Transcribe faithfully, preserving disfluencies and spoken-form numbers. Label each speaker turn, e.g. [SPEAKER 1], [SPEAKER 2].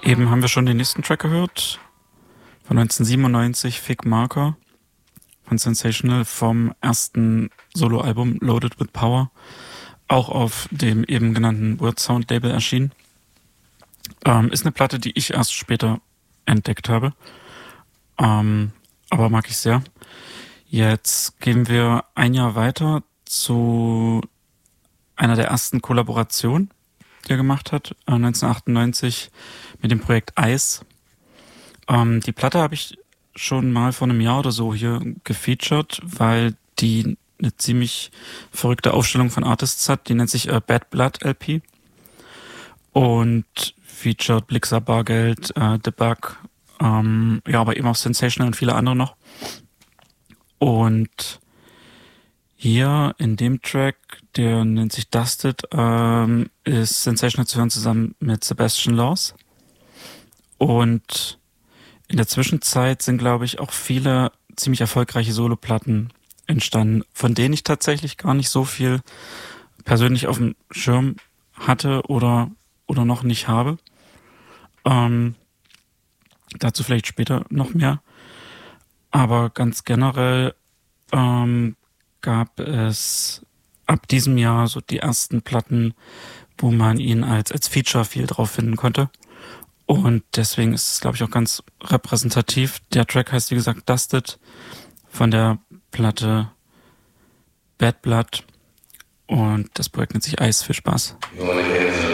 [SPEAKER 1] Eben haben wir schon den nächsten Track gehört. Von neunzehnhundertsiebenundneunzig, Fig Marker von Sensational vom ersten Soloalbum Loaded with Power. Auch auf dem eben genannten Word Sound Label erschienen. Ähm, ist eine Platte, die ich erst später entdeckt habe. Ähm, aber mag ich sehr. Jetzt gehen wir ein Jahr weiter zu einer der ersten Kollaborationen, die er gemacht hat, äh, neunzehnhundertachtundneunzig mit dem Projekt Ice. Ähm, die Platte habe ich schon mal vor einem Jahr oder so hier gefeatured, weil die eine ziemlich verrückte Aufstellung von Artists hat. Die nennt sich äh, Bad Blood L P und featured Blixer Bargeld, äh, The Bug, ähm, ja, aber eben auch Sensational und viele andere noch. Und hier in dem Track, der nennt sich Dusted, ähm, ist Sensational zu hören zusammen mit Sebastian Laws. Und in der Zwischenzeit sind, glaube ich, auch viele ziemlich erfolgreiche Soloplatten entstanden, von denen ich tatsächlich gar nicht so viel persönlich auf dem Schirm hatte oder oder noch nicht habe. Ähm, dazu vielleicht später noch mehr. Aber ganz generell ähm, gab es ab diesem Jahr so die ersten Platten, wo man ihn als als Feature viel drauf finden konnte. Und deswegen ist es, glaube ich, auch ganz repräsentativ. Der Track heißt, wie gesagt, Dusted von der Platte Bad Blood. Und das Projekt nennt sich Ice. Viel Spaß.